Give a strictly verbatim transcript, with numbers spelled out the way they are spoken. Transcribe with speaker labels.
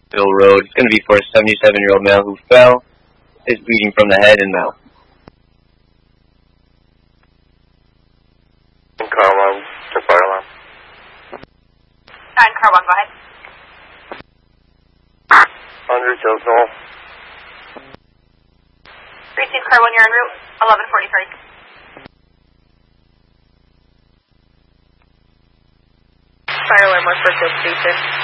Speaker 1: Bill Road. It's going to be for a seventy-seven-year-old male who fell, is bleeding from the head and mouth.
Speaker 2: Car one, to fire alarm.
Speaker 3: Nine, car one, go ahead.
Speaker 2: Under Hills Knoll.
Speaker 3: Receive car one, you're en route, eleven forty-three. Fire alarm, West Brookfield Station.